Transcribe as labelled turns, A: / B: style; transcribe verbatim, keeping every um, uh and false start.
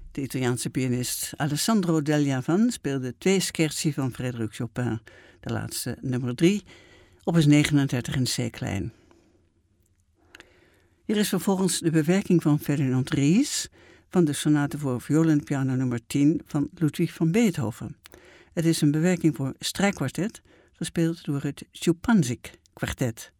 A: De Italiaanse pianist Alessandro Degli speelde twee scherzi van Frédéric Chopin, de laatste nummer drie, opus negenendertig in C-klein. Hier is vervolgens de bewerking van Ferdinand Ries van de sonate voor viool en piano nummer tien van Ludwig van Beethoven. Het is een bewerking voor strijkkwartet, gespeeld door het Schuppanzig kwartet.